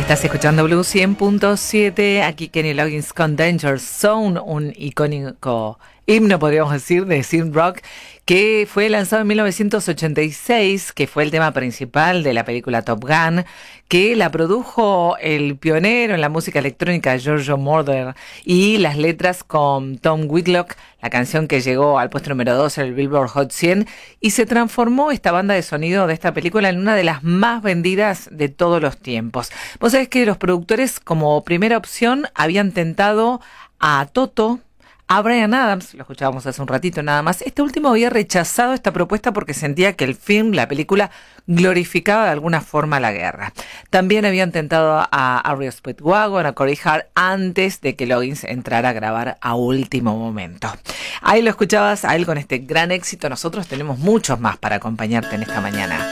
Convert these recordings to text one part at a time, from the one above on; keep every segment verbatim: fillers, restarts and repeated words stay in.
Estás escuchando Blue cien punto siete, aquí Kenny Loggins con Danger Zone, un icónico himno, podríamos decir, de synth rock, que fue lanzado en mil novecientos ochenta y seis, que fue el tema principal de la película Top Gun, que la produjo el pionero en la música electrónica Giorgio Moroder, y las letras con Tom Whitlock, la canción que llegó al puesto número dos en el Billboard Hot cien, y se transformó esta banda de sonido de esta película en una de las más vendidas de todos los tiempos. Vos sabés que los productores, como primera opción, habían tentado a Toto, a Bryan Adams, lo escuchábamos hace un ratito nada más. Este último había rechazado esta propuesta porque sentía que el film, la película, glorificaba de alguna forma la guerra. También habían tentado a R E O Speedwagon, a Corey Hart, antes de que Loggins entrara a grabar a último momento. Ahí lo escuchabas a él con este gran éxito. Nosotros tenemos muchos más para acompañarte en esta mañana.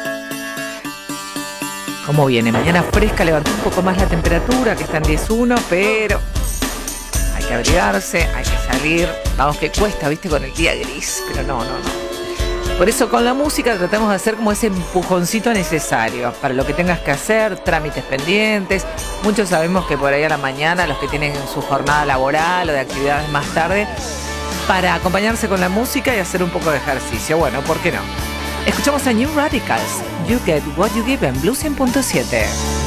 ¿Cómo viene? Mañana fresca, levantó un poco más la temperatura, que está en diez uno, pero hay que abrigarse, hay que salir. Vamos, que cuesta, viste, con el día gris, pero no, no, no. Por eso con la música tratamos de hacer como ese empujoncito necesario para lo que tengas que hacer, trámites pendientes. Muchos sabemos que por ahí a la mañana, los que tienen su jornada laboral o de actividades más tarde, para acompañarse con la música y hacer un poco de ejercicio. Bueno, ¿por qué no? Escuchamos a New Radicals, You Get What You Give en Blue cien punto siete.